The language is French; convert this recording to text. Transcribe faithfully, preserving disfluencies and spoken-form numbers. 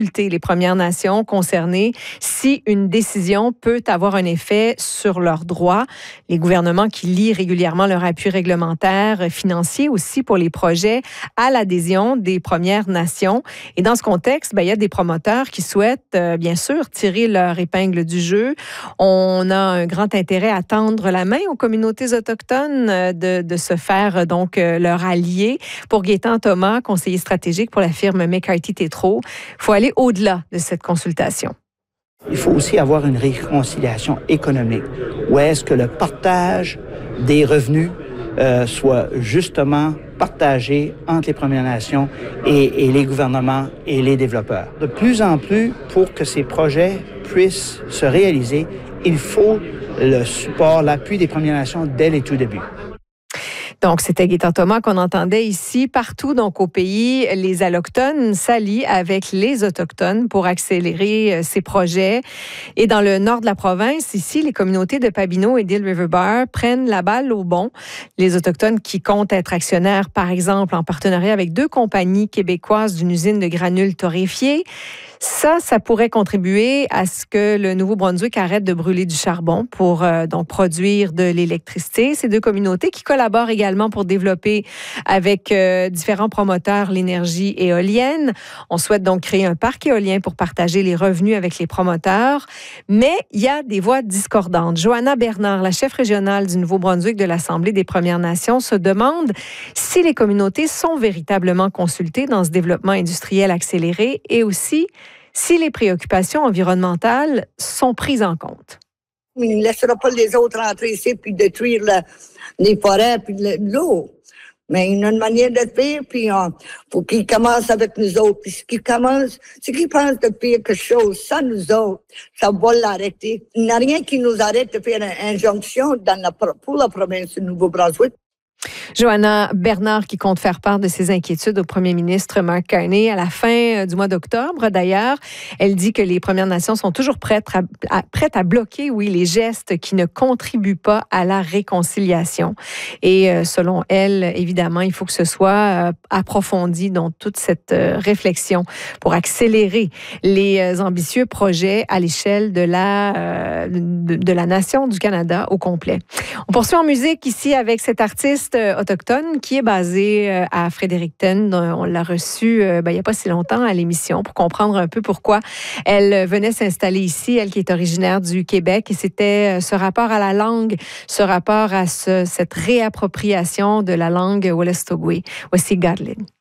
consulter les Premières Nations concernées si une décision peut avoir un effet sur leurs droits. Les gouvernements qui lient régulièrement leur appui réglementaire, financier aussi pour les projets à l'adhésion des Premières Nations. Et dans ce contexte, ben, il y a des promoteurs qui souhaitent, euh, bien sûr, tirer leur épingle du jeu. On a un grand intérêt à tendre la main aux communautés autochtones de, de se faire donc leur allié. Pour Gaétan Thomas, conseiller stratégique pour la firme McCarthy-Tétrault, il faut aller au-delà de cette consultation. Il faut aussi avoir une réconciliation économique où est-ce que le partage des revenus euh, soit justement partagé entre les Premières Nations et, et les gouvernements et les développeurs. De plus en plus, pour que ces projets puissent se réaliser, il faut le support, l'appui des Premières Nations dès les tout débuts. Donc, c'était Gaétan Thomas qu'on entendait ici. Partout donc au pays, les Allochtones s'allient avec les Autochtones pour accélérer ces projets. Et dans le nord de la province, ici, les communautés de Pabineau et d'Eel River Bar prennent la balle au bon. Les Autochtones qui comptent être actionnaires, par exemple, en partenariat avec deux compagnies québécoises d'une usine de granules torréfiés, ça, ça pourrait contribuer à ce que le Nouveau-Brunswick arrête de brûler du charbon pour euh, donc produire de l'électricité. Ces deux communautés qui collaborent également pour développer avec euh, différents promoteurs l'énergie éolienne. On souhaite donc créer un parc éolien pour partager les revenus avec les promoteurs. Mais il y a des voix discordantes. Johanna Bernard, la chef régionale du Nouveau-Brunswick de l'Assemblée des Premières Nations, se demande si les communautés sont véritablement consultées dans ce développement industriel accéléré et aussi si les préoccupations environnementales sont prises en compte. Il ne laissera pas les autres entrer ici puis détruire la, les forêts puis l'eau. Mais il y a une manière de faire, puis il faut qu'ils commencent avec nous autres. Puis ce qu'ils commencent, ce qu'ils pensent de faire quelque chose sans nous autres, ça va l'arrêter. Il n'y a rien qui nous arrête de faire une injonction dans la, pour la province du Nouveau-Brunswick. Johanna Bernard qui compte faire part de ses inquiétudes au premier ministre Mark Carney à la fin du mois d'octobre. D'ailleurs, elle dit que les Premières Nations sont toujours prêtes à, à, prêtes à bloquer, oui, les gestes qui ne contribuent pas à la réconciliation. Et euh, selon elle, évidemment, il faut que ce soit euh, approfondi dans toute cette euh, réflexion pour accélérer les euh, ambitieux projets à l'échelle de la, euh, de, de la nation du Canada au complet. On poursuit en musique ici avec cet artiste autochtone qui est basé à Fredericton. On l'a reçue ben, il n'y a pas si longtemps à l'émission pour comprendre un peu pourquoi elle venait s'installer ici, elle qui est originaire du Québec. Et c'était ce rapport à la langue, ce rapport à ce, cette réappropriation de la langue Wolastoqey. Voici Godlin.